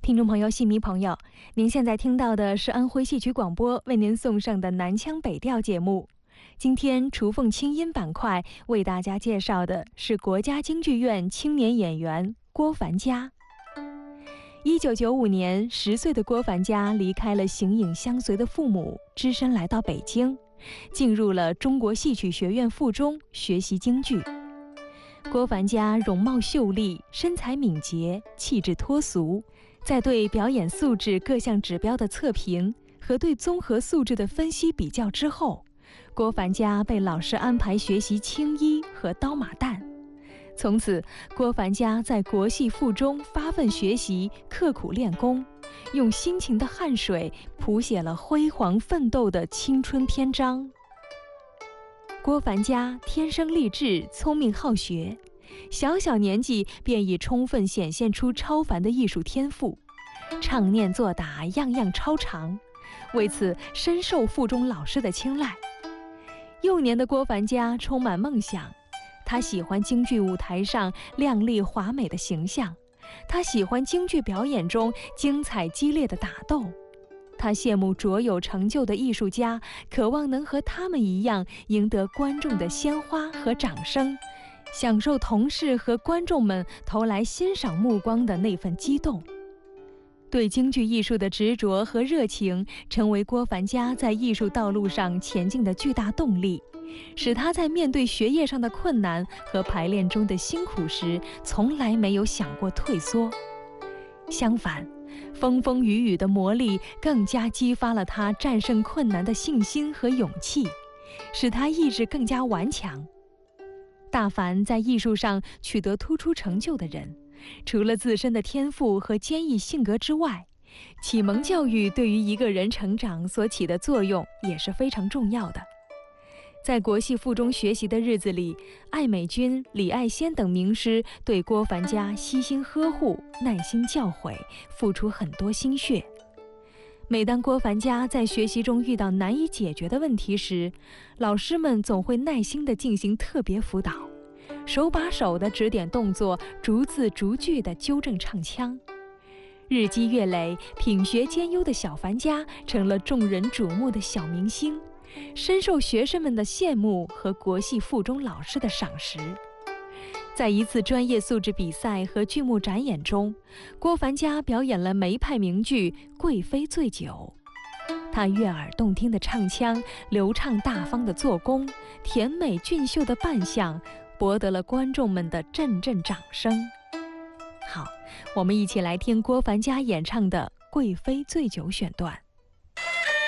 听众朋友、戏迷朋友，您现在听到的是安徽戏曲广播为您送上的南腔北调节目。今天雏凤清音板块为大家介绍的是国家京剧院青年演员郭凡佳。1995年，10岁的郭凡佳离开了形影相随的父母，只身来到北京，进入了中国戏曲学院附中学习京剧。郭凡佳容貌秀丽，身材敏捷，气质脱俗。在对表演素质各项指标的测评和对综合素质的分析比较之后，郭凡佳被老师安排学习青衣和刀马旦。从此，郭凡佳在国戏附中发奋学习，刻苦练功，用辛勤的汗水谱写了辉煌奋斗的青春篇章。郭凡佳天生丽质，聪明好学，小年纪便已充分显现出超凡的艺术天赋，唱念做打样样超常，为此深受附中老师的青睐。幼年的郭凡佳充满梦想，他喜欢京剧舞台上亮丽华美的形象，他喜欢京剧表演中精彩激烈的打斗，他羡慕卓有成就的艺术家，渴望能和他们一样赢得观众的鲜花和掌声，享受同事和观众们投来欣赏目光的那份激动。对京剧艺术的执着和热情，成为郭凡佳在艺术道路上前进的巨大动力，使他在面对学业上的困难和排练中的辛苦时，从来没有想过退缩。相反，风风雨雨的磨砺更加激发了他战胜困难的信心和勇气，使他意志更加顽强。大凡在艺术上取得突出成就的人，除了自身的天赋和坚毅性格之外，启蒙教育对于一个人成长所起的作用也是非常重要的。在国戏附中学习的日子里，艾美君、李爱仙等名师对郭凡佳悉心呵护，耐心教诲，付出很多心血。每当郭凡佳在学习中遇到难以解决的问题时，老师们总会耐心地进行特别辅导，手把手地指点动作，逐字逐句地纠正唱腔。日积月累，品学兼优的小凡佳成了众人瞩目的小明星，深受学生们的羡慕和国戏附中老师的赏识。在一次专业素质比赛和剧目展演中，郭凡佳表演了梅派名剧《贵妃醉酒》。她悦耳动听的唱腔，流畅大方的做工，甜美俊秀的扮相，博得了观众们的阵阵掌声。好，我们一起来听郭凡佳演唱的《贵妃醉酒》选段。